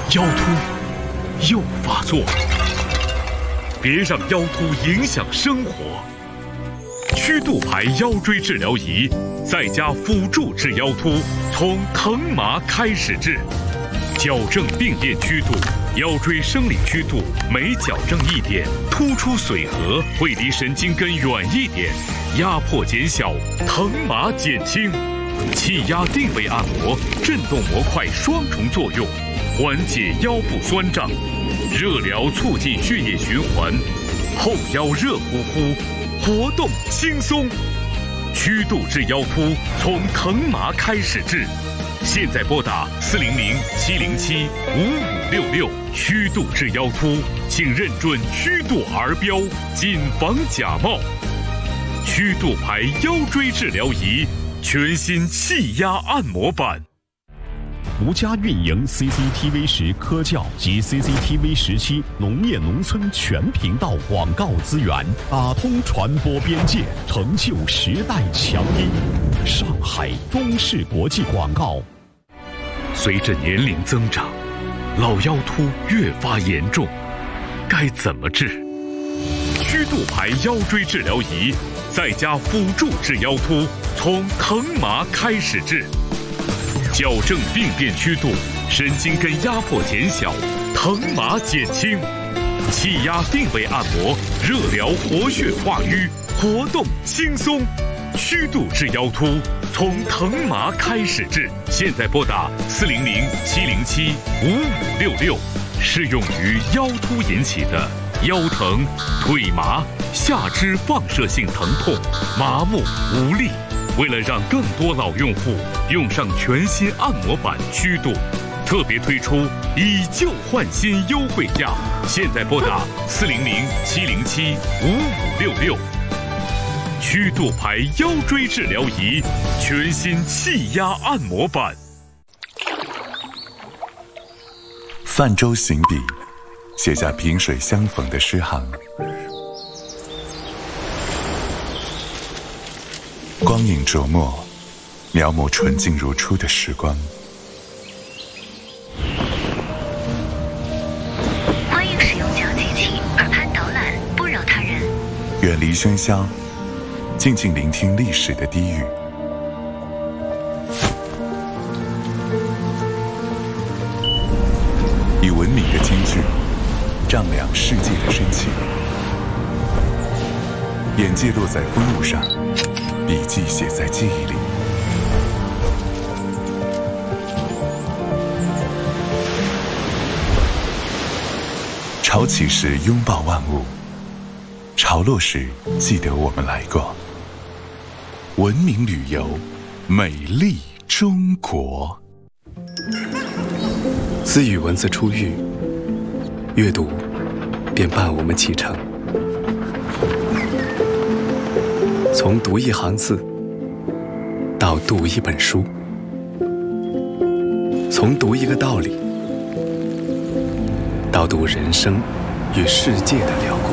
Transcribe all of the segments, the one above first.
腰突又发作了，别让腰突影响生活。曲度牌腰椎治疗仪在家辅助治腰突，从疼麻开始治，矫正病变曲度。腰椎生理曲度每矫正一点，突出髓核会离神经根远一点，压迫减小，疼麻减轻。气压定位按摩，震动模块双重作用，缓解腰部酸胀，热疗促进血液循环，后腰热乎乎，活动轻松。曲度治腰突，从疼麻开始治。现在拨打400-707-5566，曲度治腰突，请认准曲度儿标，谨防假冒。曲度牌腰椎治疗仪，全新气压按摩版。 独家运营 CCTV 10科教及 CCTV 17农业农村全频道广告资源，打通传播边界，成就时代强音。上海中视国际广告。 随着年龄增长，老腰突越发严重，该怎么治？曲度牌腰椎治疗仪在家辅助治腰突，从疼麻开始治，矫正病变曲度，神经根压迫减小，疼麻减轻。气压定位按摩，热疗活血化瘀，活动轻松。曲度治腰突，从疼麻开始治。现在拨打400-707-5566，适用于腰突引起的腰疼、腿麻、下肢放射性疼痛、麻木无力。为了让更多老用户用上全新按摩版曲度，特别推出以旧换新优惠价。现在拨打400-707-5566。曲度牌腰椎治疗仪，全新气压按摩版。 泛舟行笔，写下萍水相逢的诗行。光影琢磨，描摹纯净如初的时光。 欢迎使用讲解器，耳畔导览，不扰他人。 远离喧嚣，静静聆听历史的低语。以文明的金句丈量世界的深情。眼界落在风物上，笔记写在记忆里。潮起时拥抱万物，潮落时记得我们来过。文明旅游，美丽中国。 自与文字初遇，阅读便伴我们启程。从读一行字到读一本书，从读一个道理到读人生与世界的辽阔。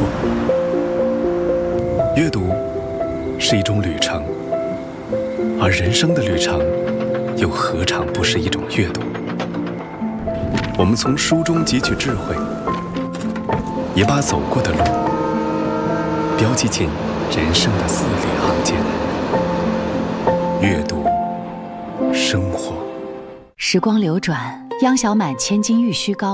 阅读是一种旅程，而人生的旅程又何尝不是一种阅读？我们从书中汲取智慧，也把走过的路标记进人生的字里行间。阅读，生活。 时光流转，央小满千金玉虚膏